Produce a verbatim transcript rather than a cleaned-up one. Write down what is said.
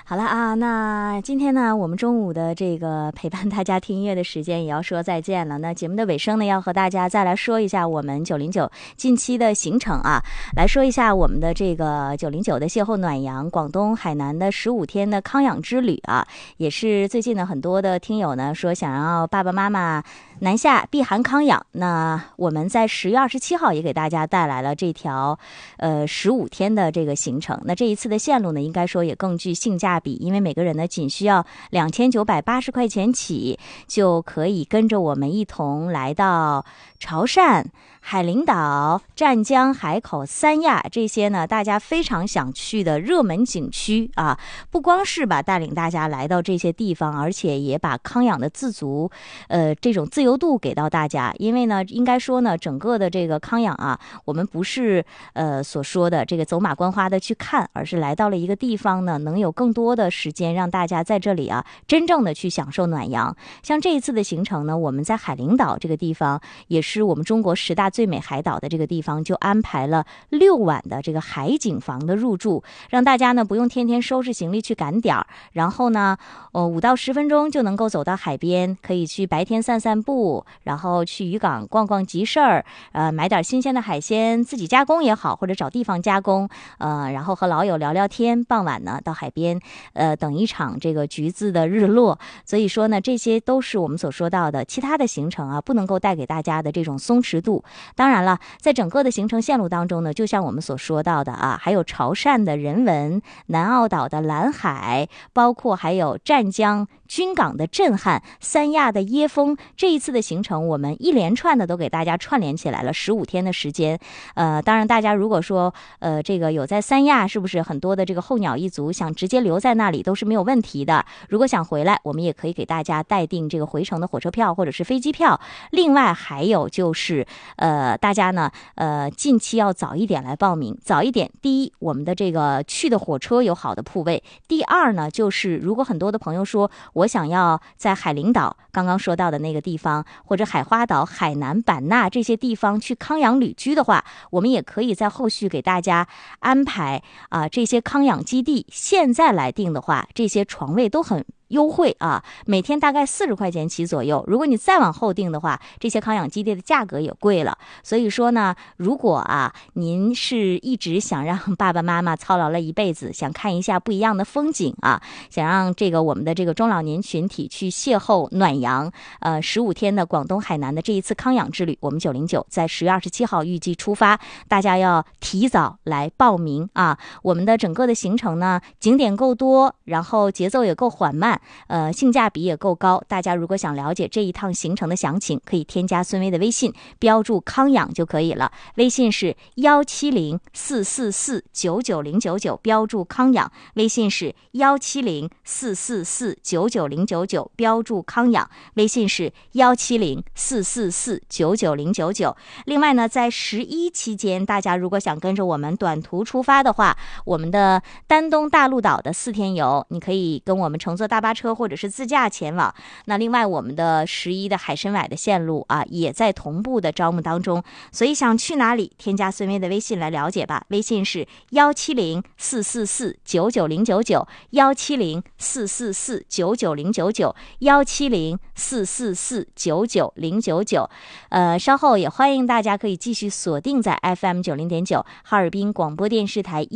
好了啊，那今天呢，我们中午的这个陪伴大家听音乐的时间也要说再见了。那节目的尾声呢，要和大家再来说一下我们九零九近期的行程啊，来说一下我们的这个九零九的邂逅暖阳广东海南的十五天的康养之旅啊，也是最近呢很多的听友呢说想要爸爸妈妈南下避寒康养，那我们在十月二十七号也给大家带来了这条呃十五天的这个行程。那这一次的线路呢，应该说也更具性价比，因为每个人呢仅需要两千九百八十块钱起，就可以跟着我们一同来到潮汕、海陵岛、湛江、海口、三亚这些呢大家非常想去的热门景区啊，不光是把带领大家来到这些地方，而且也把康养的自足呃这种自由度给到大家。因为呢应该说呢整个的这个康养啊，我们不是呃所说的这个走马观花的去看，而是来到了一个地方呢，能有更多的时间让大家在这里啊真正的去享受暖阳。像这一次的行程呢，我们在海陵岛这个地方，也是我们中国十大最美海岛的这个地方，就安排了六晚的这个海景房的入住，让大家呢不用天天收拾行李去赶点儿，然后呢呃五到十分钟就能够走到海边，可以去白天散散步，然后去渔港逛逛集市儿，呃买点新鲜的海鲜自己加工也好，或者找地方加工，呃然后和老友聊聊天，傍晚呢到海边呃等一场这个橘子的日落。所以说呢这些都是我们所说到的其他的行程啊不能够带给大家的这种松弛度。当然了，在整个的行程线路当中呢，就像我们所说到的啊，还有潮汕的人文、南澳岛的蓝海，包括还有湛江军港的震撼、三亚的椰风，这一次的行程我们一连串的都给大家串联起来了十五天的时间。呃当然大家如果说呃这个有在三亚，是不是很多的这个候鸟一族想直接留在那里都是没有问题的，如果想回来，我们也可以给大家待定这个回程的火车票或者是飞机票。另外还有就是呃大家呢呃近期要早一点来报名，早一点，第一我们的这个去的火车有好的铺位，第二呢就是如果很多的朋友说我想要在海陵岛刚刚说到的那个地方，或者海花岛、海南、版纳这些地方去康养旅居的话，我们也可以在后续给大家安排啊、呃、这些康养基地，现在来定的话，这些床位都很优惠啊，每天大概四十块钱起左右。如果你再往后订的话，这些康养基地的价格也贵了。所以说呢，如果啊您是一直想让爸爸妈妈操劳了一辈子，想看一下不一样的风景啊，想让这个我们的这个中老年群体去邂逅暖阳，呃，十五天的广东海南的这一次康养之旅，我们九零九在十月二十七号预计出发，大家要提早来报名啊。我们的整个的行程呢，景点够多，然后节奏也够缓慢。呃，性价比也够高，大家如果想了解这一趟行程的详情，可以添加孙薇的微信，标注康养就可以了。微信是幺七零四四四九九零九九，标注康养。微信是幺七零四四四九九零九九，标注康养。微信是幺七零四四四九九零九九。另外呢，在十一期间，大家如果想跟着我们短途出发的话，我们的丹东大陆岛的四天游，你可以跟我们乘坐大巴车或者是自驾前往。那另外我们的十一的海参崴的线路啊，也在同步的招募当中，所以想去哪里，添加孙薇的微信来了解吧。微信是幺七零四四四九九零九九，幺七零四四四九九零九九，幺七零四四四九九零九九。呃，稍后也欢迎大家可以继续锁定在 F M 九零点九哈尔滨广播电视台。